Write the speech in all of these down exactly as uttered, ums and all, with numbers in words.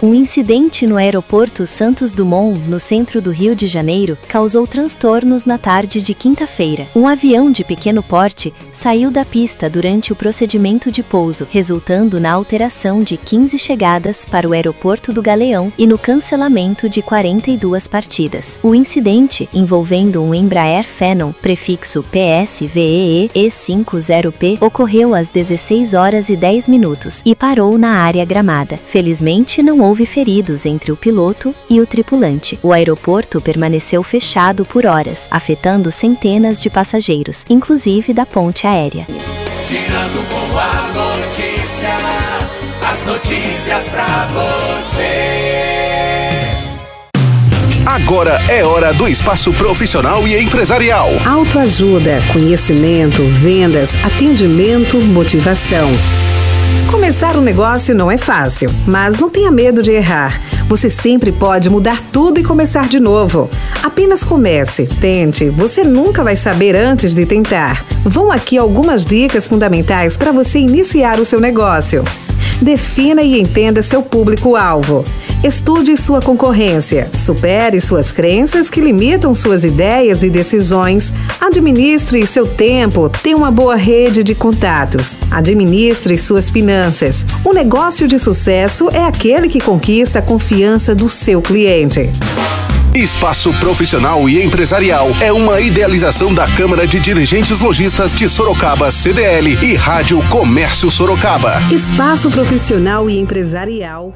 Um incidente no aeroporto Santos Dumont, no centro do Rio de Janeiro, causou transtornos na tarde de quinta-feira. Um avião de pequeno porte saiu da pista durante o procedimento de pouso, resultando na alteração de quinze chegadas para o aeroporto do Galeão e no cancelamento de quarenta e duas partidas. O incidente, envolvendo um Embraer Phenom, prefixo P S V E E E cinquenta P, ocorreu às dezesseis horas e dez minutos e parou na área gramada. Felizmente, não houve feridos entre o piloto e o tripulante. O aeroporto permaneceu fechado por horas, afetando centenas de passageiros, inclusive da ponte aérea. Girando com a notícia, as notícias pra você. Agora é hora do espaço profissional e empresarial. Autoajuda, conhecimento, vendas, atendimento, motivação. Começar um negócio não é fácil, mas não tenha medo de errar. Você sempre pode mudar tudo e começar de novo. Apenas comece, tente, você nunca vai saber antes de tentar. Vão aqui algumas dicas fundamentais para você iniciar o seu negócio. Defina e entenda seu público-alvo. Estude sua concorrência. Supere suas crenças que limitam suas ideias e decisões. Administre seu tempo. Tenha uma boa rede de contatos. Administre suas finanças. Um negócio de sucesso é aquele que conquista a confiança do seu cliente. Espaço Profissional e Empresarial é uma idealização da Câmara de Dirigentes Lojistas de Sorocaba, C D L, e Rádio Comércio Sorocaba. Espaço Profissional e Empresarial.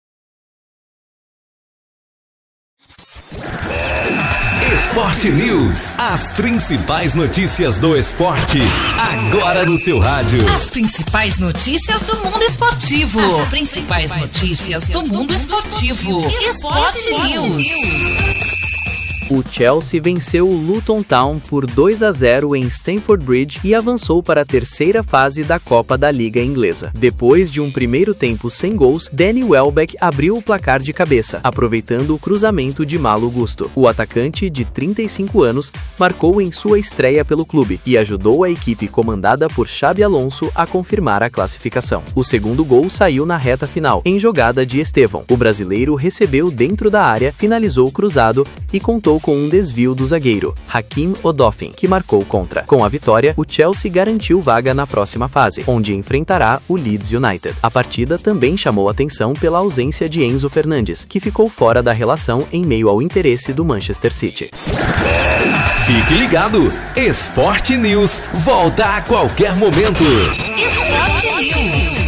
Esporte News. As principais notícias do esporte, agora no seu rádio. As principais notícias do mundo esportivo. As principais notícias do mundo esportivo. Esporte News. O Chelsea venceu o Luton Town por dois a zero em Stamford Bridge e avançou para a terceira fase da Copa da Liga Inglesa. Depois de um primeiro tempo sem gols, Danny Welbeck abriu o placar de cabeça, aproveitando o cruzamento de Malo Gusto. O atacante, de trinta e cinco anos, marcou em sua estreia pelo clube e ajudou a equipe comandada por Xabi Alonso a confirmar a classificação. O segundo gol saiu na reta final, em jogada de Estevão. O brasileiro recebeu dentro da área, finalizou cruzado e contou com um desvio do zagueiro, Hakim Odofin, que marcou contra. Com a vitória, o Chelsea garantiu vaga na próxima fase, onde enfrentará o Leeds United. A partida também chamou atenção pela ausência de Enzo Fernandes, que ficou fora da relação em meio ao interesse do Manchester City. Fique ligado! Esporte News volta a qualquer momento. Esporte News.